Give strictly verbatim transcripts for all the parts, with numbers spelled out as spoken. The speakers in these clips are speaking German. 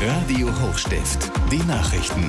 Radio Hochstift, die Nachrichten.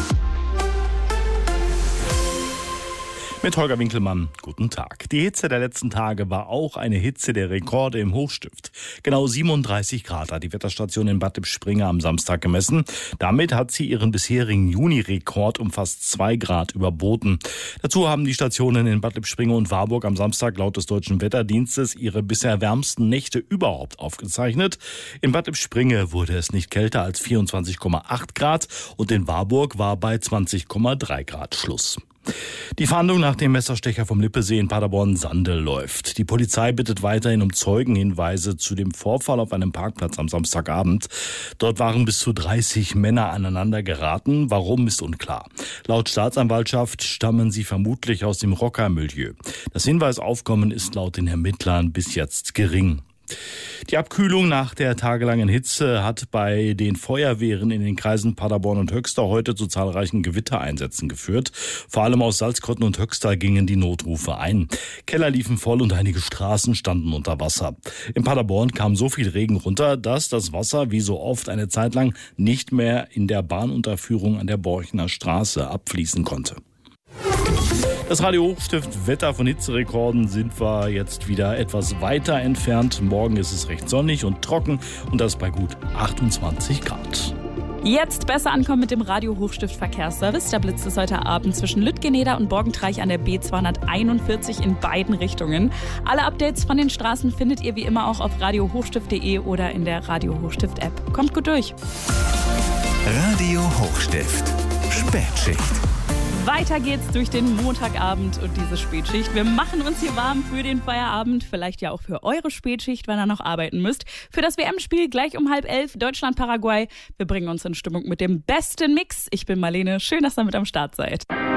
Mit Holger Winkelmann, guten Tag. Die Hitze der letzten Tage war auch eine Hitze der Rekorde im Hochstift. Genau siebenunddreißig Grad hat die Wetterstation in Bad Lippspringe am Samstag gemessen. Damit hat sie ihren bisherigen Juni-Rekord um fast zwei Grad überboten. Dazu haben die Stationen in Bad Lippspringe und Warburg am Samstag laut des Deutschen Wetterdienstes ihre bisher wärmsten Nächte überhaupt aufgezeichnet. In Bad Lippspringe wurde es nicht kälter als vierundzwanzig Komma acht Grad und in Warburg war bei zwanzig Komma drei Grad Schluss. Die Fahndung nach dem Messerstecher vom Lippesee in Paderborn-Sandel läuft. Die Polizei bittet weiterhin um Zeugenhinweise zu dem Vorfall auf einem Parkplatz am Samstagabend. Dort waren bis zu dreißig Männer aneinander geraten. Warum, ist unklar. Laut Staatsanwaltschaft stammen sie vermutlich aus dem Rockermilieu. Das Hinweisaufkommen ist laut den Ermittlern bis jetzt gering. Die Abkühlung nach der tagelangen Hitze hat bei den Feuerwehren in den Kreisen Paderborn und Höxter heute zu zahlreichen Gewittereinsätzen geführt. Vor allem aus Salzkotten und Höxter gingen die Notrufe ein. Keller liefen voll und einige Straßen standen unter Wasser. In Paderborn kam so viel Regen runter, dass das Wasser wie so oft eine Zeit lang nicht mehr in der Bahnunterführung an der Borchener Straße abfließen konnte. Das Radio Hochstift Wetter von Hitzerekorden sind wir jetzt wieder etwas weiter entfernt. Morgen ist es recht sonnig und trocken und das bei gut achtundzwanzig Grad. Jetzt besser ankommen mit dem Radio Hochstift Verkehrsservice. Da blitzt es heute Abend zwischen Lüttgeneder und Borgentreich an der B zweihunderteinundvierzig in beiden Richtungen. Alle Updates von den Straßen findet ihr wie immer auch auf radio hochstift punkt de oder in der Radio Hochstift App. Kommt gut durch. Radio Hochstift, Spätschicht. Weiter geht's durch den Montagabend und diese Spätschicht. Wir machen uns hier warm für den Feierabend, vielleicht ja auch für eure Spätschicht, wenn ihr noch arbeiten müsst. Für das W M-Spiel gleich um halb elf, Deutschland-Paraguay. Wir bringen uns in Stimmung mit dem besten Mix. Ich bin Marlene, schön, dass ihr mit am Start seid.